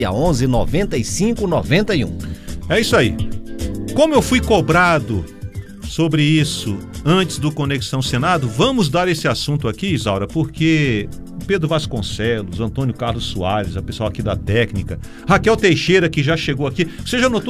11 95 91. É isso aí. Como eu fui cobrado sobre isso antes do Conexão Senado, vamos dar esse assunto aqui, Isaura, porque Pedro Vasconcelos, Antônio Carlos Soares, a pessoal aqui da técnica, Raquel Teixeira, que já chegou aqui. Você já notou